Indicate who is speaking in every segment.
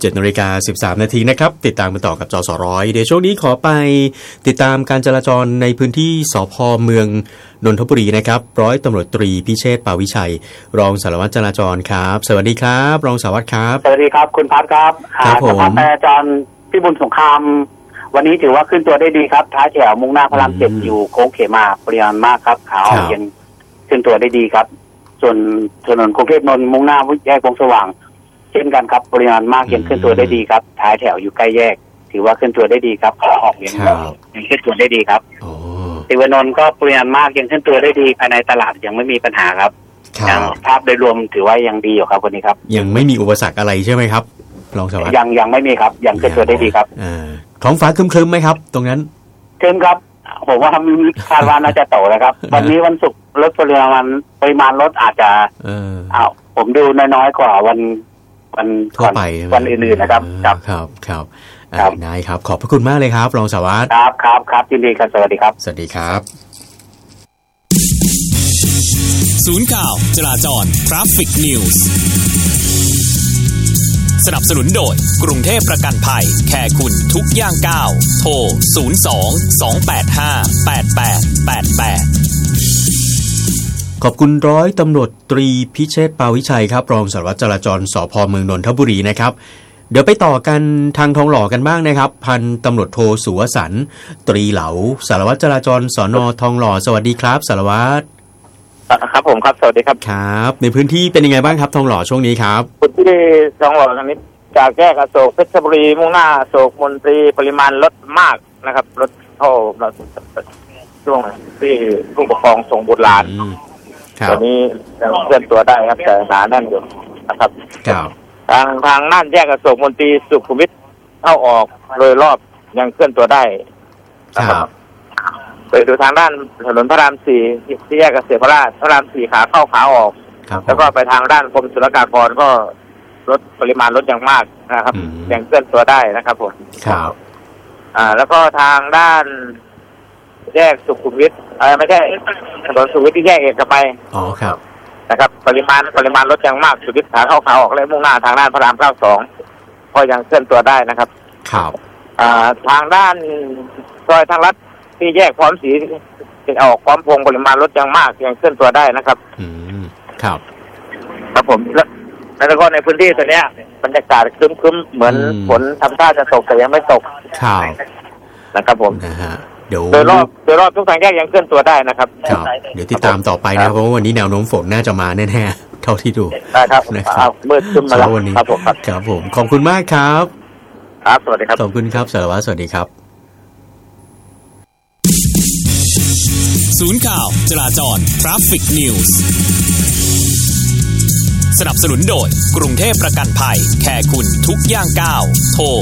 Speaker 1: 7:13 นาทีนะครับติดตามกันต่อกับจสร้อยเดี๋ยวช่วงนี้ขอไปติดตามการจราจรในพื้นที่สภ.เมืองนนทบุรีนะครับร้อยตำรวจตรีพิเชษฐ์ปาวิชัยรองสารวัตรจราจรครับสวัสดีครับรองสารวัตรครับ
Speaker 2: สวัสดีครับคุณพัฒน์ครับ
Speaker 1: ครับผม
Speaker 2: จราจรพิบูลสงครามวันนี้ถือว่าขึ้นตัวได้ดีครับท้ายแถวมุ่งหน้าพระราม 7อยู่โค้งเขมาปริมาณมากครับขาออกยังขึ้นตัวได้ดีครับส่วนถนนกรุงเทพนนท์มุ่งหน้าแยกวงสว่างเช่นกันครับปริมาณมากยังขึ้นตัวได้ดีครับท้ายแถวอยู่ใกล้แยกถือว่าขึ้นตัวได้ดีครับขาออกยังขึ้นตัวได้ดีครับติวนนท์ก็ปริมาณมากยังขึ้นตัวได้ดีภายในตลาดยังไม่มีปัญหาครับภาพโดยรวมถือว่ายังดีอยู่ครับวันนี้ครับ
Speaker 1: ยังไม่มีอุปสรรคอะไรใช่ไหมครับรองสารวัตร
Speaker 2: ยังไม่มีครับยังขึ้นตัวได้ดีครับ
Speaker 1: ท้องฟ้าครึ้มๆไหมครับตรงนั้น
Speaker 2: ครึ้มครับผมว่าคาดว่าน่าจะโตแล้วครับวันนี้วันศุกร์รถปริมาณรถอาจจะผมดูน้อยกว่าวัน
Speaker 1: ทั่วไป
Speaker 2: วันอื่นๆนะครับ
Speaker 1: ครับนายครับขอบพระคุณมากเลยครับรองสารวัตร
Speaker 2: ครับยินดีครับสวัสดีครับ
Speaker 1: สวัสดีครับ
Speaker 3: ศูนย์ข่าวจราจร Traffic News สนับสนุนโดยกรุงเทพประกันภัยแค่คุณทุกย่างก้าวโทร02-285-8888
Speaker 1: ขอบคุณร้อยตำรวจตรีพิเชษฐ์ปาวิชัยครับรองสารวัตรจราจรสภ.เมืองนนทบุรีนะครับเดี๋ยวไปต่อกันทางทองหล่อกันบ้างนะครับพันตำรวจโทสุวสันต์ตรีเหลาสารวัตรจราจรสน.ทองหล่อสวัสดีครับสารวัตร
Speaker 4: ครับผมครับสวัสดีครับ
Speaker 1: ครับในพื้นที่เป็นยังไงบ้างครับทองหล่อช่วงนี้ครับ
Speaker 4: พื้นที่ทองหล่อตอนนี้จากแยกอโศกเพชรบุรีมุ่งหน้าอโศกมนตรีปริมาณรถมากนะครับรถเข้าช่วงที่ผู้ปกครองส่งบุตรหลานตอนนี้เคลื่อนตัวได้ครับแต่หนาแน่นอยู่นะครับทางน่านแยกอโศกมนตรีสุขุมวิทเข้าออกโดยรอบยังเคลื่อนตัวได้
Speaker 1: ครับ
Speaker 4: ไปดูทางด้านถนนพระราม 4ที่แยกเกษตรพระราม 4ขาเข้าขาออกแล้วก็ไปทางด้านกรมศุลกากรก็รถปริมาณรถยังมากนะครับยังเคลื่อนตัวได้นะครับผม
Speaker 1: ครับ
Speaker 4: แล้วก็ทางด้านแยกสุขุมวิทไม่ใช่ถนนสุขุมวิทที่แยกเอกไป
Speaker 1: ครับ
Speaker 4: นะครับปริมาณรถยังมากสุขุมวิทขาเข้าขาออกและมุ่งหน้าทางด้านพระราม 92ก็ยังเคลื่อนตัวได้นะครับ
Speaker 1: ครับ
Speaker 4: ทางด้านซอยทางลัดที่แยกพร้อมสีเป็นออกพร้อมพงปริมาณรถยังมากยังเคลื่อนตัวได้นะครับ
Speaker 1: ครับ
Speaker 4: ผมแล้วก็ในพื้นที่ตัวเนี้ยบรรยากาศครึ้มๆเหมือนฝนทำท่าจะตกแต่ยังไม่ตกนะครับผมโดยรอบทุกทางแยกยังเคลื่อนตัวได้นะครับ
Speaker 1: เดี๋ยวติดตามต่อไปนะเพราะว่าวันนี้แนวโน้มฝนน่าจะมาแน่ๆเท่าที่ดู
Speaker 4: นะครับมืดขึ้นมาแล้ว
Speaker 1: วันนี้ครับผมขอบคุณมากครับ
Speaker 4: ครับสวัสดีครับ
Speaker 1: ขอบคุณครับสารวัตรสวัสดีครับ
Speaker 3: ศูนย์ข่าวจราจร Traffic News สนับสนุนโดยกรุงเทพประกันภัยแค่คุณทุกย่างก้าวโทร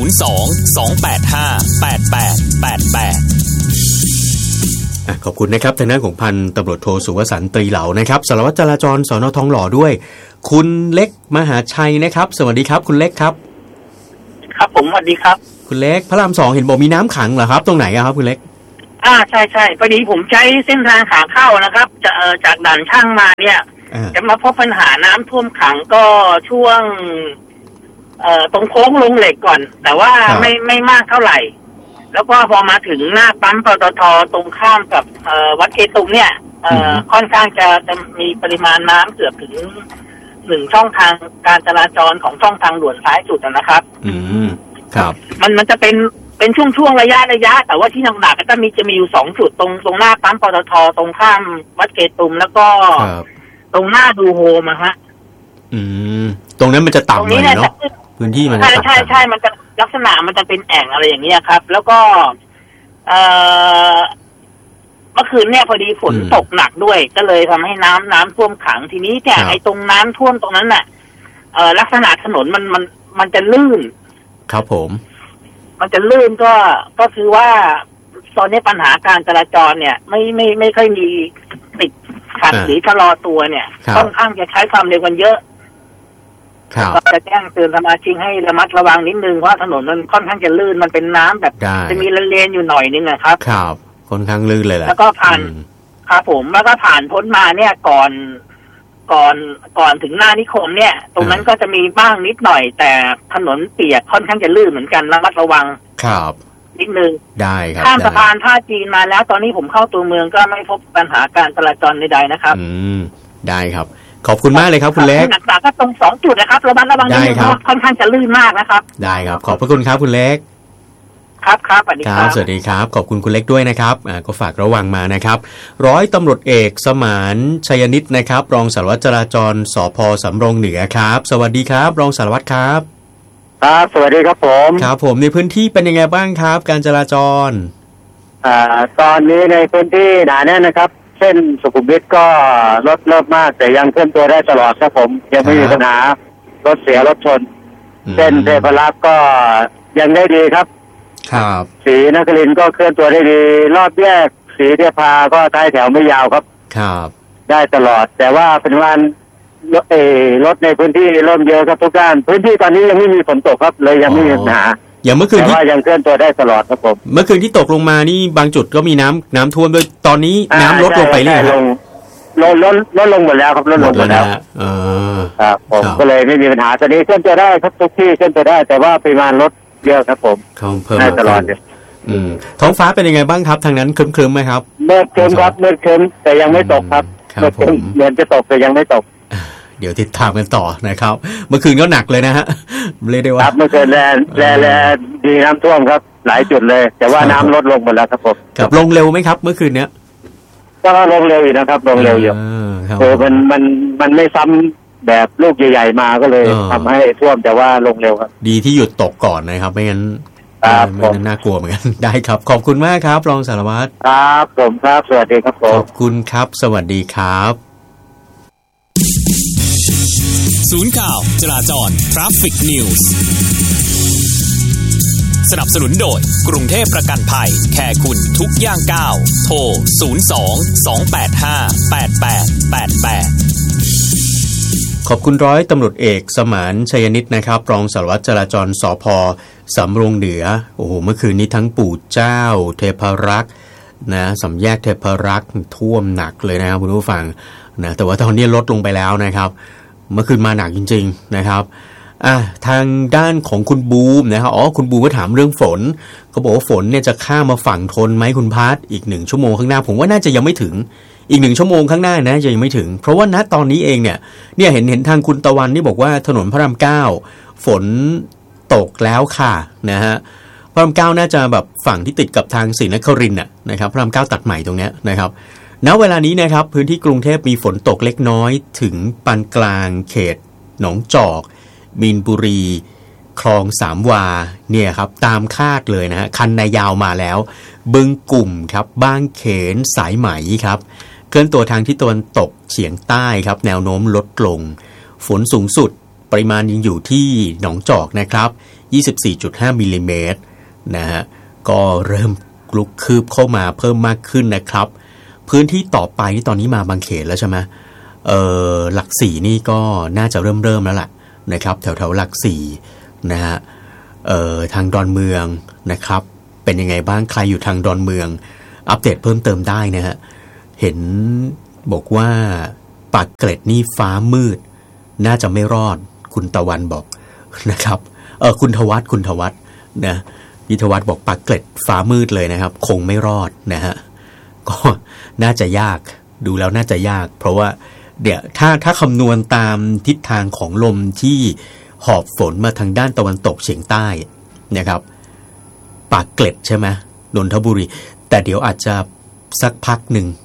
Speaker 3: 02-285-8888
Speaker 1: ขอบคุณนะครับทางด้านของพันตำรวจโทสุวสันต์ตรีเหลานะครับสารวัตรจราจรสน.ทองหล่อด้วยคุณเล็กมหาชัยนะครับสวัสดีครับคุณเล็กครับ
Speaker 5: ครับผมสวัสดีครับ
Speaker 1: คุณเล็กพระราม 2เห็นบอกมีน้ำขังเหรอครับตรงไหนครับคุณเล็ก
Speaker 5: ใช่พอดีผมใช้เส้นทางขาเข้านะครับจากด่านช่างมาเนี่ยจะมาพบปัญหาน้ำท่วมขังก็ช่วงตรงโค้งลงเหล็กก่อนแต่ว่าไม่มากเท่าไหร่แล้วก็พอมาถึงหน้าปั๊มปตท.ตรงข้ามกับวัดเกตุมเนี่ยค่อนข้างจะมีปริมาณน้ำเกือบถึง1ช่องทางการจราจรของช่องทางด่วนซ้ายสุดนะครับ
Speaker 1: ครับ
Speaker 5: มันจะเป็นช่วงระยะแต่ว่าที่หนักๆก็จะมีอยู่2จุดตรงหน้าปั๊มปตท.ตรงข้ามวัดเกตุมแล้วก็ตรงหน้าดูโฮมฮะ
Speaker 1: ตรงนั้นมันจะต่ำหน่อยเนาะพื้นที่มัน
Speaker 5: ใช่มันจะลักษณะมันจะเป็นแอ่งอะไรอย่างเงี้ยครับแล้วก็เมื่อคืนเนี่ยพอดีฝนตกหนักด้วยก็เลยทำให้น้ำท่วมขังทีนี้เนี่ยไอ้ตรงน้ำท่วมตรงนั้นน่ะลักษณะถนนมันจะลื่น
Speaker 1: ครับผม
Speaker 5: มันจะลื่นก็คือว่าตอนนี้ปัญหาการจราจรเนี่ยไม่ค่อยมีติดขัดหรือชะลอตัวเนี่ยค่อนข้างจะใช้ความเร็วกันเยอะก็จะแจ้งเตือนสมาชิกให้ระมัดระวังนิดนึงเพราะถนนมันค่อนข้างจะลื่นมันเป็นน้ำแบบจะมีเลนอยู่หน่อยนึงนะครับ
Speaker 1: ค่อนข้างลื่นเลยแหละ
Speaker 5: แล้วก็ผ่านครับผมแล้วก็ผ่านพ้นมาเนี่ยก่อนก่อนถึงหน้านิคมเนี่ยตรงนั้นก็จะมีบ้างนิดหน่อยแต่ถนนเปียกค่อนข้างจะลื่นเหมือนกันระมัดระวัง
Speaker 1: ครับ
Speaker 5: นิดนึง
Speaker 1: ได้ครับ
Speaker 5: ข้ามสะพานท่าจีนมาแล้วตอนนี้ผมเข้าตัวเมืองก็ไม่พบปัญหาการจราจรใดๆนะครับ
Speaker 1: ได้ครับขอบคุณมากเลยครับคุณเล็ก
Speaker 5: หนักๆก็ตรง2จุดนะครับระมัดระวังนิดนึงเพราะค่อนข้างจะลื่นมากนะครับ
Speaker 1: ได้ครับขอบพระคุณครับคุณเล็ก
Speaker 5: ครับสวัสดีครับ
Speaker 1: สวัสดีครับขอบคุณคุณเล็กด้วยนะครับก็ฝากระวังมานะครับร้อยตำรวจเอกสมานชัยนิตนะครับรองสารวัตรจราจรสภ.สำโรงเหนือครับสวัสดีครับรองสารวัตรครับ
Speaker 6: ครับสวัสดีครับผม
Speaker 1: ครับผมในพื้นที่เป็นยังไงบ้างครับการจราจร
Speaker 6: ตอนนี้ในพื้นที่หนาแน่นนะครับเส้นสุขุมวิทก็รถเริ่มมากแต่ยังเคลื่อนตัวได้ตลอดครับผมยังไม่มีปัญหารถเสียรถชนเส้นเทพรักษ์ก็ยังได้ดีครับ
Speaker 1: ครับ
Speaker 6: ศรีนครินทร์ก็เคลื่อนตัวได้ดีรอบแยกศรีเทพาก็ท้ายแถวไม่ยาวครับ
Speaker 1: ครับ
Speaker 6: ได้ตลอดแต่ว่าเป็นวันรถในพื้นที่เริ่มเยอะครับทุกด้านพื้นที่ตอนนี้ยังไม่มีฝนตกครับเลยยังไม่มีปัญหา
Speaker 1: อย่างเมื่อคืนที่
Speaker 6: ว่ายังเคลื่อนตัวได้ตลอดครับผม
Speaker 1: เมื่อคืนที่ตกลงมานี่บางจุดก็มีน้ำท่วมด้วยตอนนี้น้ำลดลงไปเลยครับ
Speaker 6: ลดลงหมดแล้วครับลดลงหมดแล้วครับผมก็เลยไม่มีปัญหาตอนนี้เคลื่อนตัวได้ครับทุกที่เคลื่อนตัวได้แต่ว่าปริมาณรถเยอะครับผม
Speaker 1: เพิ่ม
Speaker 6: ได้ตลอดเลย
Speaker 1: ท้องฟ้าเป็นยังไงบ้างครับทางนั้นครึ้มๆไหมครับ
Speaker 6: เมื่อครึ้มครับเมื่อครึ้มแต่ยังไม่ตกครับเหมือนจะตกแต่ยังไม่ตก
Speaker 1: เดี๋ยวติดตามกันต่อนะครับเมื่อคืนก็หนักเลยนะฮะเรียกได้ว่า
Speaker 6: เมื่อคืนแลดีน้ำท่วมครับหลายจุดเลยแต่ว่าน้ำลดลงหมดแล้วครับผม
Speaker 1: ครับลงเร็วไหมครับเมื่อคืนเนี้ย
Speaker 6: ก็ลงเร็วอยู่นะครับลงเร็วอยู่มันไม่ซ้ำแบบลูกใหญ่ๆมาก็เลยทำให้ท่วมแต่ว่าลงเร็วครับ
Speaker 1: ดีที่หยุดตกก่อนนะครับไม่งั้นไม่น่ากลัวเหมือนกันได้ครับขอบคุณมากครับรองสารวัตร
Speaker 6: ครับผมครับสวัสดีครับผม
Speaker 1: ขอบคุณครับสวัสดีครับ
Speaker 3: ศูนย์ข่าวจราจร Traffic News สนับสนุนโดยกรุงเทพประกันภัยแค่คุณทุกย่างก้าวโทร02-285-8888
Speaker 1: ขอบคุณร้อยตำรวจเอกสมานชัยนิตนะครับรองสารวัตรจราจรสภ.สำโรงเหนือโอ้โหเมื่อคืนนี้ทั้งปู่เจ้าเทพรักษ์นะสำแยกเทพรักษ์ท่วมหนักเลยนะครับคุณผู้ฟังนะแต่ว่าตอนนี้ลดลงไปแล้วนะครับเมื่อคืนมาหนักจริงๆนะครับทางด้านของคุณบูมนะครับคุณบูมก็ถามเรื่องฝนเขาบอกว่าฝนเนี่ยจะข้ามมาฝั่งทนไหมคุณพาร์ทอีก1ชั่วโมงข้างหน้าผมว่าน่าจะยังไม่ถึงอีก1ชั่วโมงข้างหน้านะจะยังไม่ถึงเพราะว่าณตอนนี้เองเนี่ยเห็นทางคุณตะวันนี่บอกว่าถนนพระราม9ฝนตกแล้วค่ะนะฮะพระราม9น่าจะแบบฝั่งที่ติดกับทางศรีนครินทร์นะครับพระราม9ตัดใหม่ตรงเนี้ยนะครับณเวลานี้นะครับพื้นที่กรุงเทพมีฝนตกเล็กน้อยถึงปานกลางเขตหนองจอกมีนบุรีคลองสามวาเนี่ยครับตามคาดเลยนะฮะคันนายาวมาแล้วบึงกลุ่มครับบางเขนสายไหมครับเคลื่อนตัวทางที่ตะวันตกเฉียงใต้ครับแนวโน้มลดลงฝนสูงสุดปริมาณยังอยู่ที่หนองจอกนะครับ 24.5 มิลลิเมตรนะฮะก็เริ่มลุกคืบเข้ามาเพิ่มมากขึ้นนะครับพื้นที่ต่อไปที่ตอนนี้มาบางเขนแล้วใช่ไหมหลักสี่นี่ก็น่าจะเริ่มแล้วล่ะนะครับแถวหลักสี่นะฮะทางดอนเมืองนะครับเป็นยังไงบ้างใครอยู่ทางดอนเมืองอัปเดตเพิ่มเติมได้นะฮะเห็นบอกว่าปากเกร็ดนี่ฟ้ามืดน่าจะไม่รอดคุณตะวันบอกนะครับคุณทวัฒน์นะยิทวัฒน์บอกปากเกร็ดฟ้ามืดเลยนะครับคงไม่รอดนะฮะก็น่าจะยากดูแล้วน่าจะยากเพราะว่าเดี๋ยวถ้าคำนวณตามทิศทางของลมที่หอบฝนมาทางด้านตะวันตกเฉียงใต้นะครับปากเกร็ดใช่ไหมนนทบุรีแต่เดี๋ยวอาจจะสักพักหนึ่ง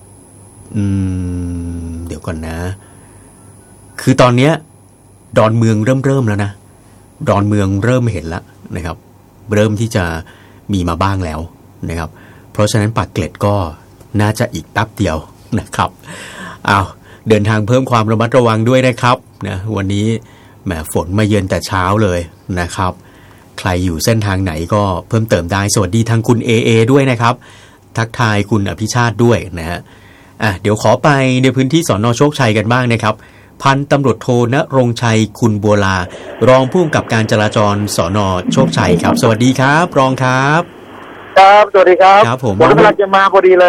Speaker 1: เดี๋ยวก่อนนะคือตอนเนี้ยดอนเมืองเริ่มแล้วนะดอนเมืองเริ่มเห็นแล้วนะครับเริ่มที่จะมีมาบ้างแล้วนะครับเพราะฉะนั้นปากเกร็ดก็น่าจะอีกแป๊บเดียวนะครับเดินทางเพิ่มความระมัดระวังด้วยนะครับนะวันนี้แหมฝนมาเยือนแต่เช้าเลยนะครับใครอยู่เส้นทางไหนก็เพิ่มเติมได้สวัสดีทางคุณAAด้วยนะครับทักทายคุณอภิชาติด้วยนะฮะเดี๋ยวขอไปในพื้นที่สน.โชคชัยกันบ้างนะครับพันตำรวจโทณรงค์ชัยคุณบัวลารองผู้กำกับการจราจรสน.โชคชัยครับสวัสดีครับรองครับ
Speaker 7: ครับสวัสดีครับ
Speaker 1: ครับผม
Speaker 7: กำลังจะมาพอดีเลย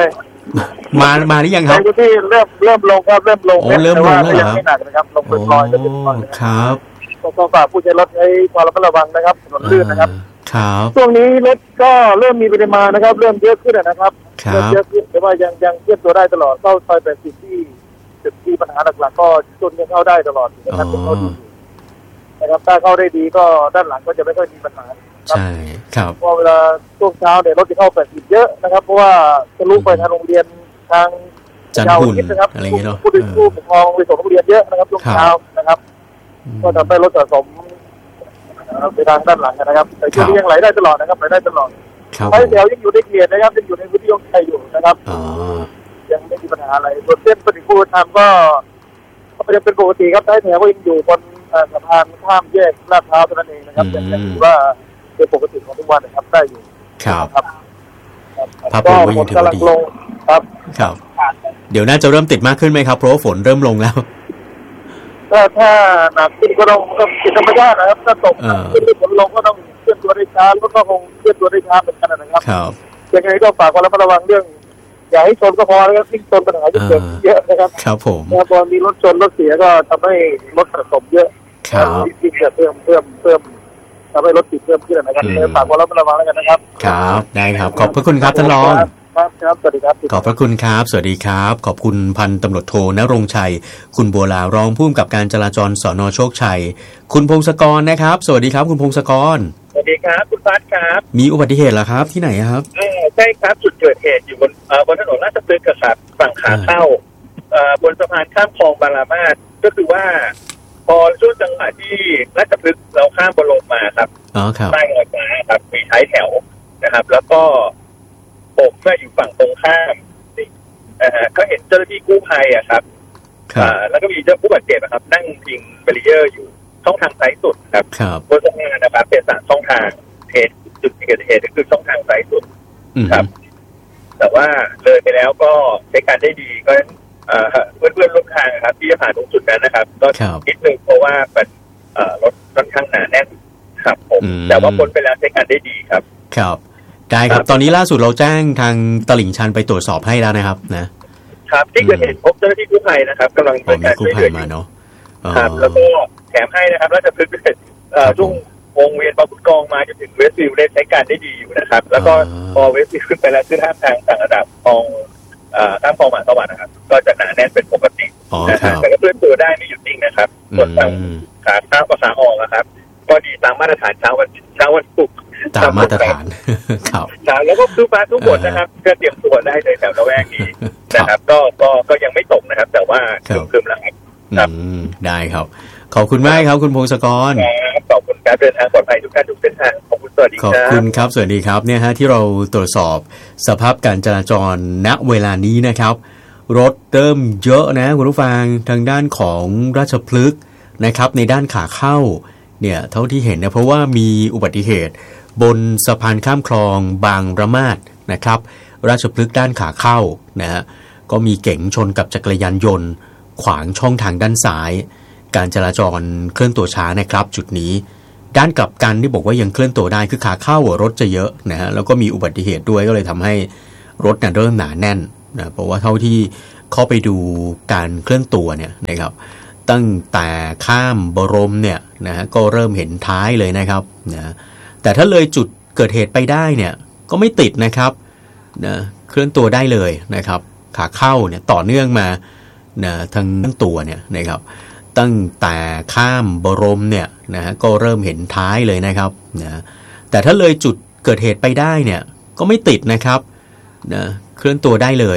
Speaker 1: มาหรือยังครับ
Speaker 6: ในที่เริ่มลงครับเริ่มลง
Speaker 1: เริ่มลงแล้วเหรอ
Speaker 6: ยังไม่หนักนะครับลงเป็นรอยจะเป็นรอย
Speaker 1: ครับ
Speaker 6: ก็ฝากผู้ใช้รถให้ความระวังนะครับถนนลื่นนะครับ
Speaker 1: ครับ
Speaker 6: ช่วงนี้รถก็เริ่มมีปริมาณนะครับเริ่มเยอะขึ้นนะครับเริ่มเยอะขึ้นแต่ว่ายังเคลื่อนตัวได้ตลอดเข้าซอย80ที่จุดที่ปัญหาหลักๆก็จนยังเข้าได้ตลอดนะครับเข้าดีนะครับถ้าเข้าได้ดีก็ด้านหลังก็จะไม่ค่อยมีปัญหา
Speaker 1: ใช่ครับ
Speaker 6: เพราะเวลาช่วงเช้าเนี่ยรถจะเข้า80เยอะนะครับเพราะว่าทะลุไปทางโรงเรียนทาง
Speaker 1: จันหุ่นอะไรอย่างเงี้ยเนาะ
Speaker 6: ผู้ปกครองไปส่งโรงเรียนเยอะนะครับช่วงเช้านะครับก็ทำให้รถสะสมไปทางด้านหลังนะครับแต่ช่วงนี้ยังไหลได้ตลอดนะครับไหลได้ตลอดไฟแถวยังอยู่ในเขตนะครับยังอยู่ในพื้นที่ของไทยอยู่นะครับยังไม่มีปัญหาอะไรส่วนเส้นปฏิภูธรรมก็ยังเป็นปกติครับท้ายแถวก็ยังอยู่บนสะพานข้ามแยกลาดพร้าวเท่านั้นเองนะครับยังถือว่าเป็นปกติของทุกวันนะครับได้อยู่
Speaker 1: ครับภาพรวมยังถือว่าดีครับเดี๋ยวน่าจะเริ่มติดมากขึ้นไหมครับเพราะฝนเริ่มลงแล้ว
Speaker 6: ถ้าหนักขึ้นก็ต้องเป็นธรรมชาตินะครับถ้าตกขึ้นฝนลงก็ต้องเคลื่อนตัวได้ช้าแล้วก็คงเคลื่อนตัวได้ช้าเหมือนกันนะครับยังไงก็ฝากความระวังเรื่องอย่าให้ชนก็พอแล้วยิ่งชนปัญหาจะเกิดเยอะนะครับ
Speaker 1: ครับผม
Speaker 6: พอมีรถชนรถเสียก็ทำให้รถสะสมเยอะยิ่งจะเพิ่มทำให้รถติดเพิ่มขึ้นนะครับฝากความระวังแล้วกันนะครับ
Speaker 1: ครับได้ครับขอบพระคุณครับท่านรอง
Speaker 6: ครับสวัสดีครับ
Speaker 1: ขอบพระคุณครับสวัสดีครับขอบคุณพันตำรวจโทณรงค์ชัยคุณบัวลารองผู้กำกับการจราจรสน.โชคชัยคุณพงศกรนะครับสวัสดีครับคุณพงศกร
Speaker 7: สวัสดีครับคุณพัฒน์ครับ
Speaker 1: มีอุบัติเหตุเหรอครับที่ไหนครับ
Speaker 7: ใช่ครับจุดเกิดเหตุอยู่บนถนนราชพฤกษ์ครับฝั่งขาเข้าบนสะพานข้ามคลองบารามาศก็คือว่าพอช่วงจังหวะที่ราชพฤกษ์เราข้ามบนลงมาครับใต้รอยฟ้าครับมีท้ายแถวนะครับแล้วก็ผมก็อยู่ฝั่งตรงข้ามก็เห็นเจ้าหน้าที่กู้ภัยครับแล้วก็มีเจ้าผู้บาดเจ็บครับนั่งพิงแบรีเออร์อยู่ช่องทางซ้ายสุดครับบนสะพานนะครับเป็น3ช่องทางจุดเกิดเหตุก็คือช่องทางซ้ายสุดครับแต่ว่าเลยไปแล้วก็ใช้การได้ดีก็เพื่อนร่วมทางครับที่จะผ่านตรงจุดนั้นนะครับก็นิดนึงเพราะว่าเป็นรถค่อนข้างหนาแน่นครับผมแต่ว่าพ้นไปแล้วใช้การได้ดีครับ
Speaker 1: ครับได้ครับตอนนี้ล่าสุดเราแจ้งทางตลิ่งชันไปตรวจสอบให้แล้วนะครับนะครับ
Speaker 7: ที่เกิดเหตุพบเจ้าหน้าที่กู้ภัยนะครับกำลัง
Speaker 1: เป็นการช่วยเหลือมาเนาะ
Speaker 7: ครับแล้วก็แถมให้นะครับราชพฤกษ์ช่วงวงเวียนบางขุนกองมาจนถึงเวสต์วิวได้ใช้การได้ดีอยู่นะครับแล้วก็พอเวสต์วิวขึ้นไปแล้วขึ้นห้ามทางต่างระดับของข้ามคลองมหาสวัสดิ์นะครับก็จะหนาแน่นเป็นปกตินะครับแต่ก็เคลื่อนตัวได้ไม่หยุดนิ่งนะครับส่วนทางขาเข้ากับขาออกนะครับก็ดีตามมาตรฐานเช้าวันศุกร์
Speaker 1: ตามมาตรฐานครับ
Speaker 7: แล้วก็คือฟ้าทุกคนนะครับก็เตรียมตัวได้ในแถวละแวกนี้นะครับก็ยังไม่ตกนะครับแต่ว่าคืมแล้วครับ
Speaker 1: ได้ครับขอบคุณมากครับคุณพงศกร
Speaker 7: ขอบคุณครับเดินทางปลอดภัยทุกท่านทุกเส้นทางขอบคุณสวัสดีครับ
Speaker 1: ขอบคุณครับสวัสดีครับเนี่ยฮะที่เราตรวจสอบสภาพการจราจรณเวลานี้นะครับรถเริ่มเยอะนะคุณผู้ฟังทางด้านของราชพฤกษ์นะครับในด้านขาเข้าเนี่ยเท่าที่เห็นเนี่ยเพราะว่ามีอุบัติเหตุบนสะพานข้ามคลองบางระมาดนะครับราชพฤกษ์ด้านขาเข้านะฮะก็มีเก๋งชนกับจักรยานยนต์ขวางช่องทางด้านซ้ายการจราจรเคลื่อนตัวช้านะครับจุดนี้ด้านกลับกันที่บอกว่ายังเคลื่อนตัวได้คือขาเข้ารถจะเยอะนะฮะแล้วก็มีอุบัติเหตุด้วยก็เลยทำให้รถเริ่มหนาแน่นนะเพราะว่าเท่าที่เข้าไปดูการเคลื่อนตัวเนี่ยนะครับตั้งแต่ข้ามบรมเนี่ยนะฮะก็เริ่มเห็นท้ายเลยนะครับนะแต่ถ้าเลยจุดเกิดเหตุไปได้เนี่ยก็ไม่ติดนะครับนะเคลื่อนตัวได้เลยนะครับขาเข้าเนี่ยต่อเนื่องมานะทางตัวเนี่ยนะครับตั้งแต่ข้ามบรมเนี่ยนะฮะก็เริ่มเห็นท้ายเลยนะครับนะแต่ถ้าเลยจุดเกิดเหตุไปได้เนี่ยก็ไม่ติดนะครับนะเคลื่อนตัวได้เลย